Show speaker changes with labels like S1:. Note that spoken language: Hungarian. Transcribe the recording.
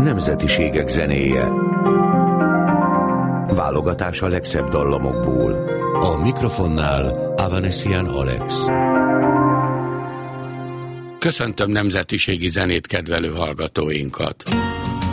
S1: nemzetiségek zenéje. Válogatás a legszebb dallamokból. A mikrofonnál Avanesian Alex.
S2: Köszöntöm nemzetiségi zenét kedvelő hallgatóinkat!